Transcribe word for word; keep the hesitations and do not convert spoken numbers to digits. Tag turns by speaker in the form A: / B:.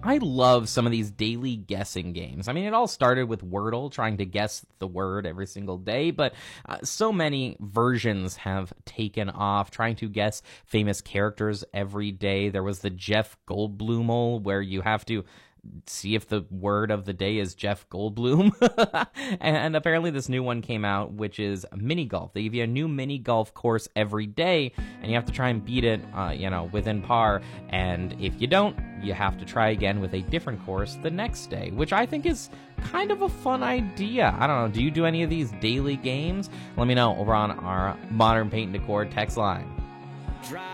A: I love some of these daily guessing games. I mean, it all started with Wordle, trying to guess the word every single day, but uh, so many versions have taken off, trying to guess famous characters every day. There was the Jeff Goldblumel, where you have to see if the word of the day is Jeff Goldblum. And apparently this new one came out, which is mini golf. They give you a new mini golf course every day, and you have to try and beat it, uh, you know, within par. And if you don't, you have to try again with a different course the next day, which I think is kind of a fun idea. I don't know. Do you do any of these daily games? Let me know over on our Modern Paint and Decor text line.